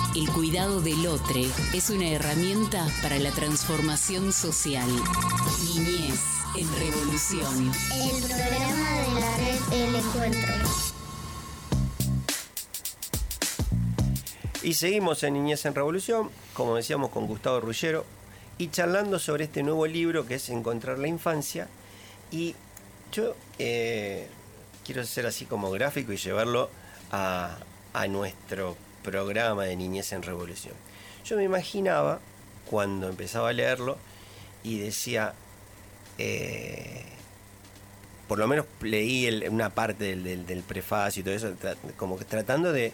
El cuidado del otro es una herramienta para la transformación social. Niñez en Revolución. El programa de la red El Encuentro. Y seguimos en Niñez en Revolución, como decíamos, con Gustavo Ruggiero, y charlando sobre este nuevo libro que es Encontrar la Infancia. Y yo quiero ser así como gráfico y llevarlo a nuestro programa de Niñez en Revolución. Yo me imaginaba, cuando empezaba a leerlo, y decía, por lo menos leí una parte del prefacio y todo eso, como que tratando de...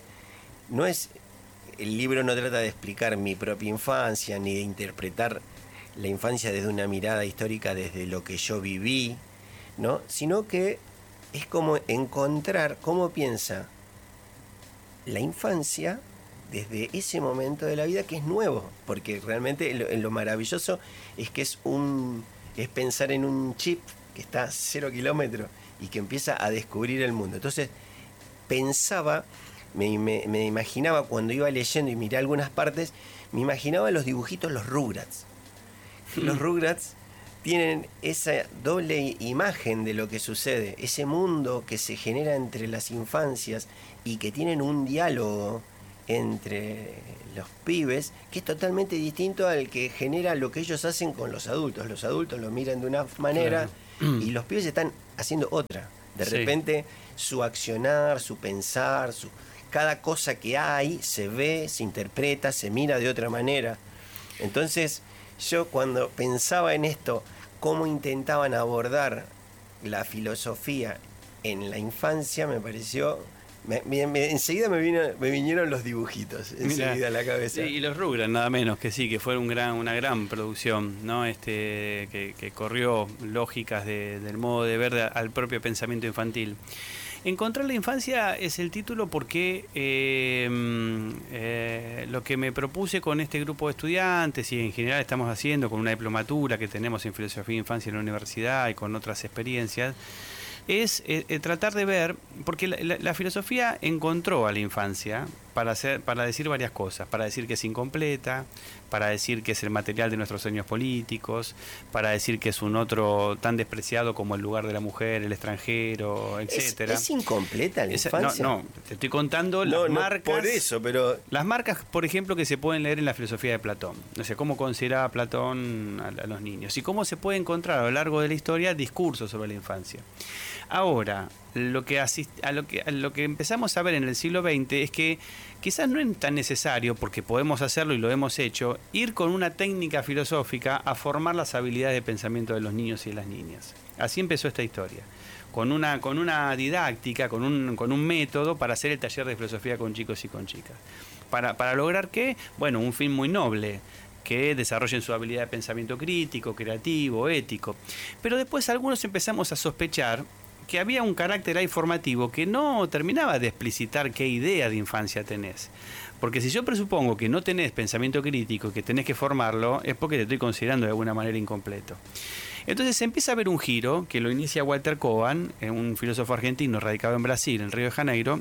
El libro no trata de explicar mi propia infancia, ni de interpretar la infancia desde una mirada histórica, desde lo que yo viví, ¿no? Sino que es como encontrar cómo piensa la infancia desde ese momento de la vida que es nuevo, porque realmente lo maravilloso es que es pensar en un chip que está a 0 kilómetros y que empieza a descubrir el mundo. Entonces pensaba, me imaginaba cuando iba leyendo y miré algunas partes, me imaginaba los dibujitos, los Rugrats. Los Rugrats tienen esa doble imagen de lo que sucede, ese mundo que se genera entre las infancias y que tienen un diálogo entre los pibes que es totalmente distinto al que genera lo que ellos hacen con los adultos. Los adultos lo miran de una manera, claro, y los pibes están haciendo otra. De repente su accionar, su pensar, cada cosa que hay se ve, se interpreta, se mira de otra manera. Entonces yo cuando pensaba en esto, cómo intentaban abordar la filosofía en la infancia, me pareció... enseguida me vinieron los dibujitos enseguida a la cabeza. Sí, y los Rugrats, nada menos que sí, que fue una gran producción, ¿no? Que corrió lógicas del modo de ver al propio pensamiento infantil. Encontrar la infancia es el título porque lo que me propuse con este grupo de estudiantes, y en general estamos haciendo con una diplomatura que tenemos en filosofía de infancia en la universidad y con otras experiencias, es tratar de ver, porque la filosofía encontró a la infancia para decir varias cosas, para decir que es incompleta, para decir que es el material de nuestros sueños políticos, para decir que es un otro tan despreciado como el lugar de la mujer, el extranjero, etcétera. ¿Es incompleta la infancia? No, te estoy contando las marcas. Por eso, pero... Las marcas, por ejemplo, que se pueden leer en la filosofía de Platón. O sea, cómo consideraba Platón a los niños y cómo se puede encontrar a lo largo de la historia discursos sobre la infancia. Ahora, lo que empezamos a ver en el siglo XX es que quizás no es tan necesario, porque podemos hacerlo y lo hemos hecho, ir con una técnica filosófica a formar las habilidades de pensamiento de los niños y de las niñas. Así empezó esta historia, con una didáctica, con un método para hacer el taller de filosofía con chicos y con chicas. ¿Para lograr qué? Bueno, un fin muy noble, que desarrollen su habilidad de pensamiento crítico, creativo, ético. Pero después algunos empezamos a sospechar que había un carácter ahí formativo que no terminaba de explicitar qué idea de infancia tenés. Porque si yo presupongo que no tenés pensamiento crítico, que tenés que formarlo, es porque te estoy considerando de alguna manera incompleto. Entonces se empieza a ver un giro que lo inicia Walter Kogan, un filósofo argentino radicado en Brasil, en Río de Janeiro,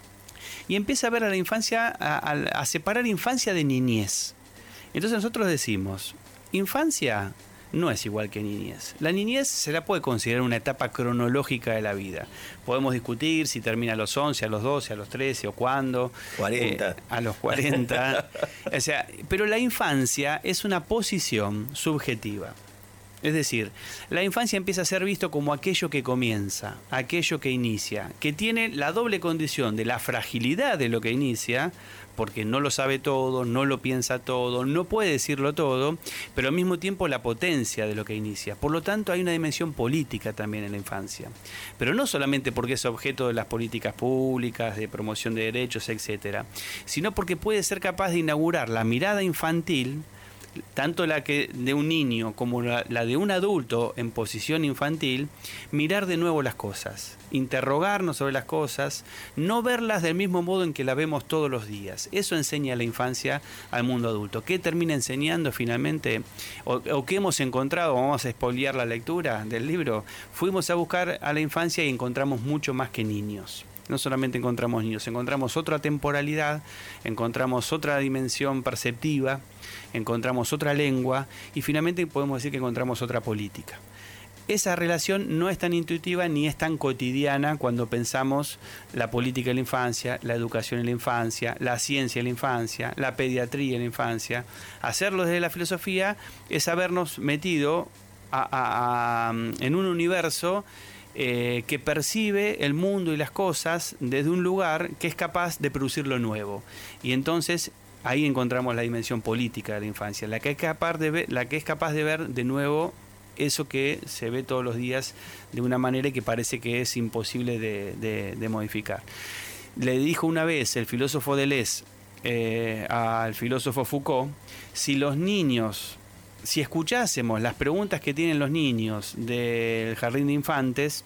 y empieza a ver a la infancia, a separar infancia de niñez. Entonces nosotros decimos, infancia no es igual que niñez. La niñez se la puede considerar una etapa cronológica de la vida. Podemos discutir si termina a los 11, a los 12, a los 13 o cuándo. 40. A los 40. O sea, pero la infancia es una posición subjetiva. Es decir, la infancia empieza a ser visto como aquello que comienza, aquello que inicia, que tiene la doble condición de la fragilidad de lo que inicia, porque no lo sabe todo, no lo piensa todo, no puede decirlo todo, pero al mismo tiempo la potencia de lo que inicia. Por lo tanto, hay una dimensión política también en la infancia. Pero no solamente porque es objeto de las políticas públicas, de promoción de derechos, etcétera, sino porque puede ser capaz de inaugurar la mirada infantil, tanto la que de un niño como la de un adulto en posición infantil, mirar de nuevo las cosas, interrogarnos sobre las cosas, no verlas del mismo modo en que la vemos todos los días. Eso enseña la infancia al mundo adulto. ¿Qué termina enseñando finalmente? ¿O qué hemos encontrado? Vamos a expoliar la lectura del libro. Fuimos a buscar a la infancia y encontramos mucho más que niños. No solamente encontramos niños, encontramos otra temporalidad, encontramos otra dimensión perceptiva, encontramos otra lengua y finalmente podemos decir que encontramos otra política. Esa relación no es tan intuitiva ni es tan cotidiana cuando pensamos la política de la infancia, la educación en la infancia, la ciencia en la infancia, la pediatría en la infancia. Hacerlo desde la filosofía es habernos metido en un universo que percibe el mundo y las cosas desde un lugar que es capaz de producir lo nuevo. Y entonces ahí encontramos la dimensión política de la infancia, la que es capaz de ver de nuevo eso que se ve todos los días de una manera que parece que es imposible de modificar. Le dijo una vez el filósofo Deleuze al filósofo Foucault, si escuchásemos las preguntas que tienen los niños del jardín de infantes,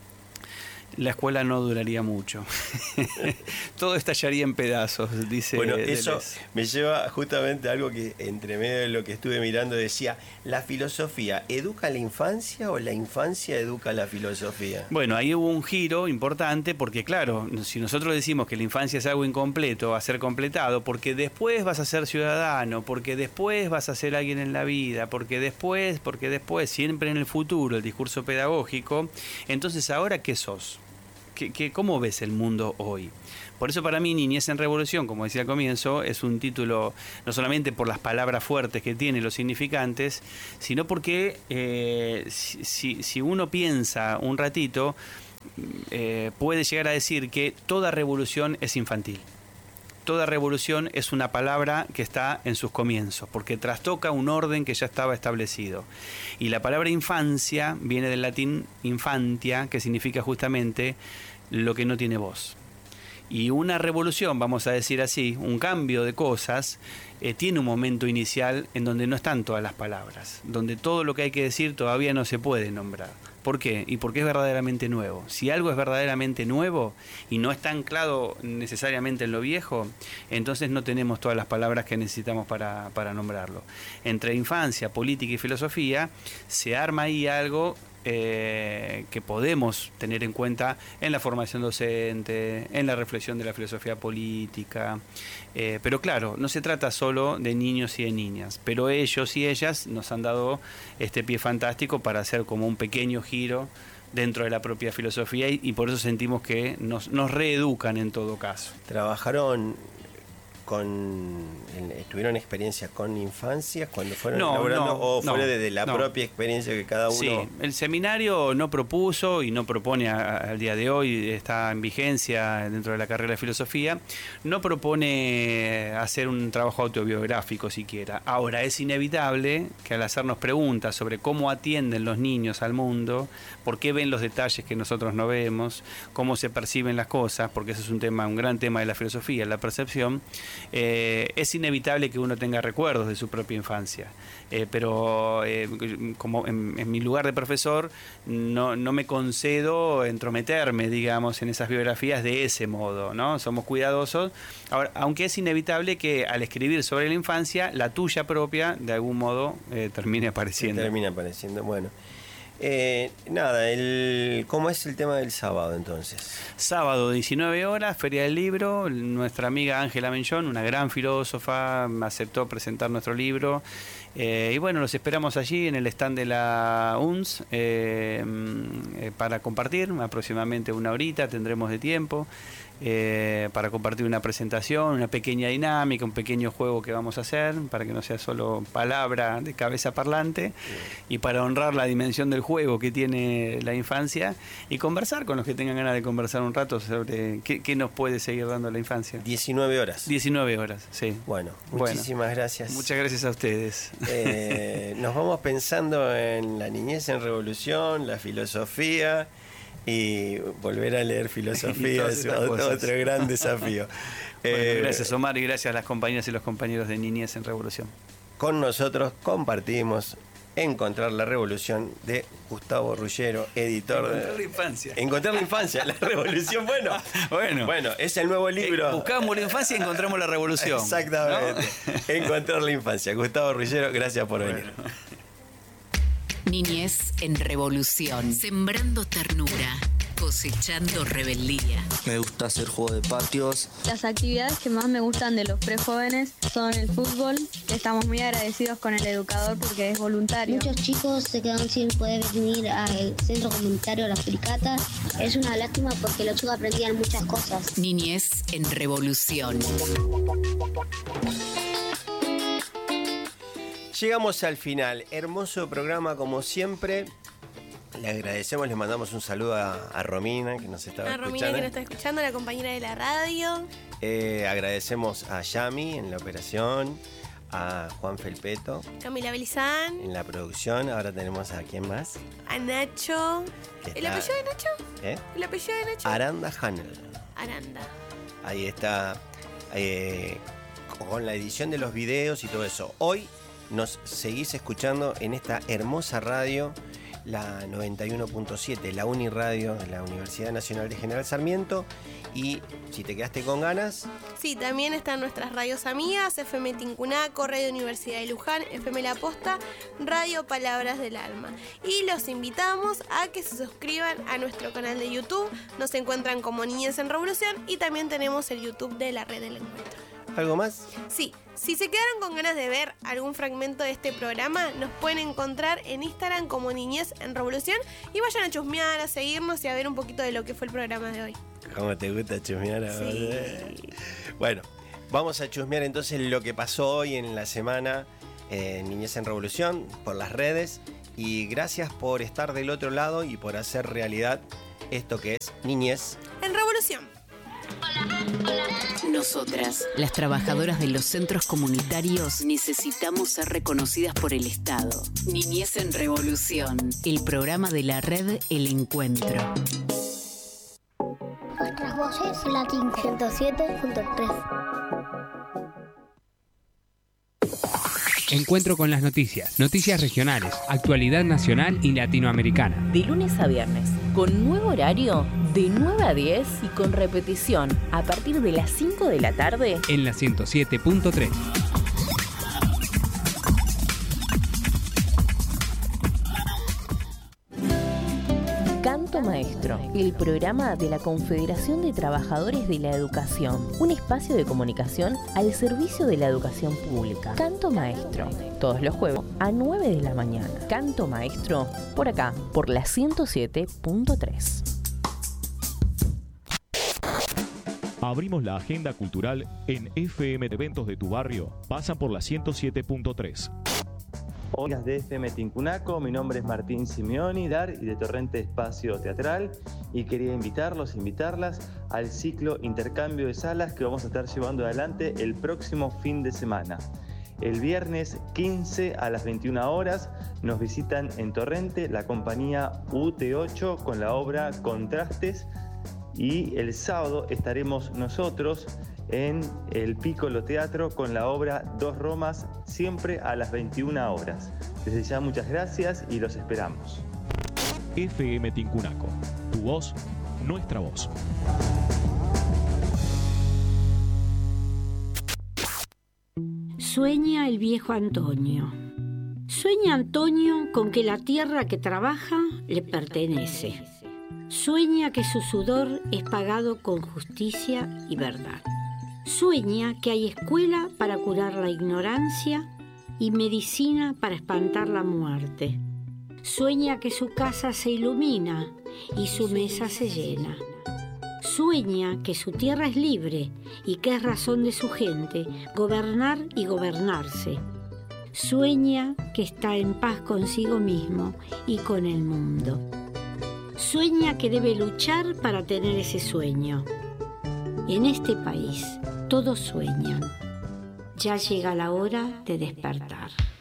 la escuela no duraría mucho. Todo estallaría en pedazos, dice. Bueno, Deleuze. eso me lleva justamente a algo que entre medio de lo que estuve mirando decía, ¿la filosofía educa a la infancia o la infancia educa a la filosofía? Bueno, ahí hubo un giro importante porque, claro, si nosotros decimos que la infancia es algo incompleto, a ser completado, porque después vas a ser ciudadano, porque después vas a ser alguien en la vida, porque después, siempre en el futuro, el discurso pedagógico, entonces, ¿ahora qué sos? ¿Cómo ves el mundo hoy? Por eso para mí Niñez en Revolución, como decía al comienzo, es un título no solamente por las palabras fuertes que tiene, los significantes, sino porque si uno piensa un ratito, puede llegar a decir que toda revolución es infantil. Toda revolución es una palabra que está en sus comienzos, porque trastoca un orden que ya estaba establecido. Y la palabra infancia viene del latín infantia, que significa justamente lo que no tiene voz. Y una revolución, vamos a decir así, un cambio de cosas, tiene un momento inicial en donde no están todas las palabras, donde todo lo que hay que decir todavía no se puede nombrar. ¿Por qué? Y porque es verdaderamente nuevo. Si algo es verdaderamente nuevo y no está anclado necesariamente en lo viejo, entonces no tenemos todas las palabras que necesitamos para nombrarlo. Entre infancia, política y filosofía se arma ahí algo que podemos tener en cuenta en la formación docente, en la reflexión de la filosofía política. Pero claro, no se trata solo de niños y de niñas, pero ellos y ellas nos han dado este pie fantástico para hacer como un pequeño giro dentro de la propia filosofía y por eso sentimos que nos reeducan en todo caso. ¿Trabajaron tuvieron experiencia con infancias cuando fueron elaborando o fue desde la propia experiencia que cada uno? Sí, el seminario no propuso y no propone al día de hoy, está en vigencia dentro de la carrera de filosofía, no propone hacer un trabajo autobiográfico siquiera. Ahora, es inevitable que al hacernos preguntas sobre cómo atienden los niños al mundo, por qué ven los detalles que nosotros no vemos, cómo se perciben las cosas, porque ese es un gran tema de la filosofía, la percepción, es inevitable que uno tenga recuerdos de su propia infancia, pero como en mi lugar de profesor no me concedo entrometerme, digamos, en esas biografías de ese modo, ¿no? Somos cuidadosos. Ahora, aunque es inevitable que al escribir sobre la infancia, la tuya propia, de algún modo, termine apareciendo. Bueno. ¿Cómo es el tema del sábado entonces? Sábado, 19 horas, Feria del Libro. Nuestra amiga Ángela Menchón, una gran filósofa, aceptó presentar nuestro libro. Y bueno, los esperamos allí en el stand de la UNS para compartir, aproximadamente una horita tendremos de tiempo. Para compartir una presentación, una pequeña dinámica, un pequeño juego que vamos a hacer para que no sea solo palabra de cabeza parlante y para honrar la dimensión del juego que tiene la infancia y conversar con los que tengan ganas de conversar un rato sobre qué nos puede seguir dando la infancia. 19 horas. 19 horas, sí. Bueno, muchísimas gracias. Muchas gracias a ustedes. Nos vamos pensando en la niñez en revolución, la filosofía y volver a leer filosofía es otro gran desafío. Bueno, gracias Omar y gracias a las compañeras y los compañeros de Niñez en Revolución. Con nosotros compartimos Encontrar la Revolución de Gustavo Ruggiero, editor de Encontrar la Infancia. Encontrar la Infancia, la Revolución. Bueno, es el nuevo libro. Buscamos la infancia y encontramos la revolución. Exactamente. ¿No? Encontrar la Infancia. Gustavo Ruggiero, gracias por venir. Niñez en Revolución. Sembrando ternura. Cosechando rebeldía. Me gusta hacer juegos de patios. Las actividades que más me gustan de los prejóvenes son el fútbol. Estamos muy agradecidos con el educador porque es voluntario. Muchos chicos se quedan sin poder venir al centro comunitario Las Fricatas. Es una lástima porque los chicos aprendían muchas cosas. Niñez en revolución. Llegamos al final. Hermoso programa como siempre. Le agradecemos, le mandamos un saludo a Romina que nos estaba escuchando. A Romina que nos está escuchando, la compañera de la radio. Agradecemos a Yami en la operación, a Juan Felpeto, Camila Belizán, en la producción. Ahora tenemos a ¿quién más? A Nacho. ¿El apellido de Nacho? ¿El apellido de Nacho? Aranda Hanel. Aranda. Ahí está, con la edición de los videos y todo eso. Hoy nos seguís escuchando en esta hermosa radio, la 91.7, la Uniradio de la Universidad Nacional de General Sarmiento. Y si te quedaste con ganas... Sí, también están nuestras radios amigas, FM Tincunaco, Radio Universidad de Luján, FM La Posta, Radio Palabras del Alma. Y los invitamos a que se suscriban a nuestro canal de YouTube. Nos encuentran como Niñez en Revolución y también tenemos el YouTube de la Red del Encuentro. ¿Algo más? Sí, si se quedaron con ganas de ver algún fragmento de este programa, nos pueden encontrar en Instagram como Niñez en Revolución y vayan a chusmear, a seguirnos y a ver un poquito de lo que fue el programa de hoy. ¿Cómo te gusta chusmear? Sí. Bueno, vamos a chusmear entonces lo que pasó hoy en la semana Niñez en Revolución por las redes. Y gracias por estar del otro lado y por hacer realidad esto que es Niñez en Revolución. Nosotras, las trabajadoras de los centros comunitarios, necesitamos ser reconocidas por el Estado. Niñez en Revolución, el programa de la red El Encuentro. Nuestras voces, Latín 107.3. Encuentro con las noticias regionales, actualidad nacional y latinoamericana. De lunes a viernes, con nuevo horario, de 9 a 10 y con repetición a partir de las 5 de la tarde. En la 107.3. Canto Maestro, el programa de la Confederación de Trabajadores de la Educación, un espacio de comunicación al servicio de la educación pública. Canto Maestro, todos los jueves a 9 de la mañana. Canto Maestro, por acá, por la 107.3. Abrimos la agenda cultural en FM de Eventos de tu Barrio. Pasan por la 107.3. Hola de FM Tincunaco, mi nombre es Martín Simeoni, Dar y de Torrente Espacio Teatral, y quería invitarlas al ciclo Intercambio de Salas que vamos a estar llevando adelante el próximo fin de semana. El viernes 15 a las 21 horas nos visitan en Torrente la compañía UT8 con la obra Contrastes, y el sábado estaremos nosotros en el Piccolo Teatro con la obra Dos Romas, siempre a las 21 horas. Desde ya muchas gracias y los esperamos. FM Tincunaco, tu voz, nuestra voz. Sueña el viejo Antonio. Sueña Antonio con que la tierra que trabaja le pertenece. Sueña que su sudor es pagado con justicia y verdad. Sueña que hay escuela para curar la ignorancia y medicina para espantar la muerte. Sueña que su casa se ilumina y su mesa se llena. Sueña que su tierra es libre y que es razón de su gente gobernar y gobernarse. Sueña que está en paz consigo mismo y con el mundo. Sueña que debe luchar para tener ese sueño. En este país, todos sueñan. Ya llega la hora de despertar.